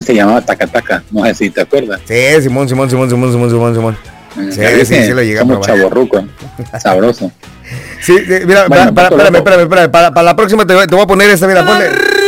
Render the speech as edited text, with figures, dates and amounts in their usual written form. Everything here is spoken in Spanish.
se llamaba Taca Taca, no sé si te acuerdas. Sí, Simón. Sí, lo llegué a como probar. chavorruco, sabroso. Sí, mira, Bueno, espérame, para la próxima te voy a poner esta, mira, ponle.